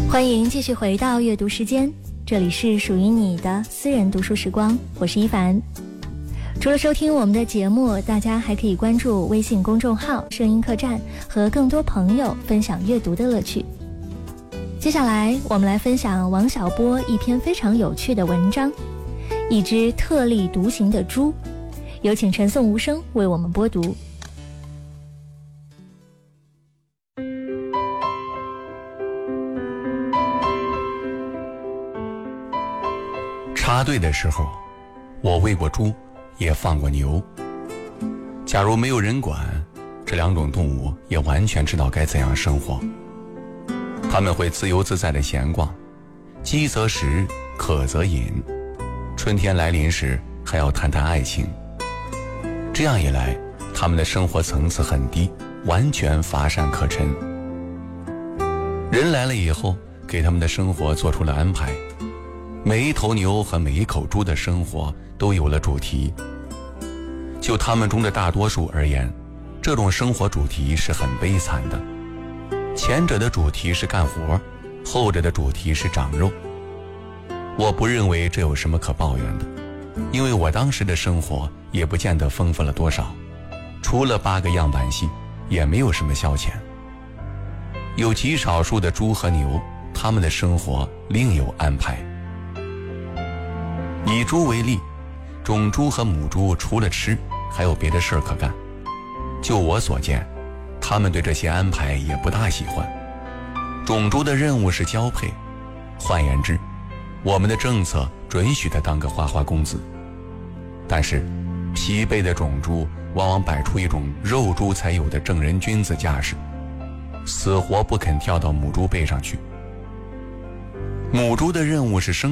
欢迎继续回到阅读时间，这里是属于你的私人读书时光，我是一凡。除了收听我们的节目，大家还可以关注微信公众号声音客栈，和更多朋友分享阅读的乐趣。接下来我们来分享王小波一篇非常有趣的文章，一只特立独行的猪。有请陈颂无声为我们播读。 插队的时候，我喂过猪，也放过牛。假如没有人管，这两种动物也完全知道该怎样生活。它们会自由自在地闲逛，饥则食，渴则饮，春天来临时还要谈谈爱情。这样一来，它们的生活层次很低，完全乏善可陈。人来了以后，给他们的生活做出了安排，每一头牛和每一口猪的生活都有了主题。就他们中的大多数而言，这种生活主题是很悲惨的。前者的主题是干活，后者的主题是长肉。我不认为这有什么可抱怨的，因为我当时的生活也不见得丰富了多少，除了8个样板戏，也没有什么消遣。有极少数的猪和牛，他们的生活另有安排。以猪为例，种猪和母猪除了吃，还有别的事儿可干。就我所见，他们对这些安排也不大喜欢。种猪的任务是交配，换言之，我们的政策准许他当个花花公子。但是疲惫的种猪往往摆出一种肉猪才有的正人君子架势，死活不肯跳到母猪背上去。母猪的任务是生